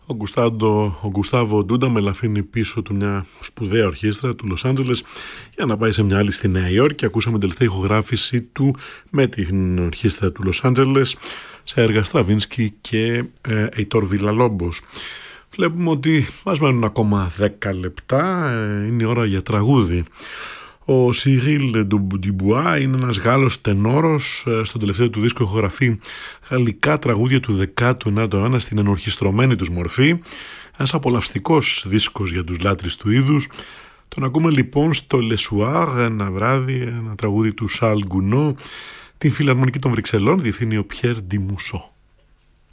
Ο Γκουστάβο Ντούνταμελ αφήνει πίσω του μια σπουδαία ορχήστρα του Λος Άντζελες για να πάει σε μια άλλη στη Νέα Υόρκη. Ακούσαμε την τελευταία ηχογράφηση του με την ορχήστρα του Λος Άντζελες σε έργα Στραβίνσκι και Αϊτόρ Βιλαλόμπος. Βλέπουμε ότι μας μένουν ακόμα 10 λεπτά, είναι η ώρα για τραγούδι. Ο Σιρίλ Ντουμπουά είναι ένας Γάλλος τενόρος. Στον τελευταίο του δίσκο ηχογραφεί γαλλικά τραγούδια του 19ου αιώνα στην ενορχιστρωμένη τους μορφή. Ένας απολαυστικός δίσκος για τους λάτρεις του είδους. Τον ακούμε λοιπόν στο Le Soir, ένα βράδυ, ένα τραγούδι του Σαλ Γκουνό. Την Φιλαρμονική των Βρυξελών διευθύνει ο Πιέρ Ντι Μουσό.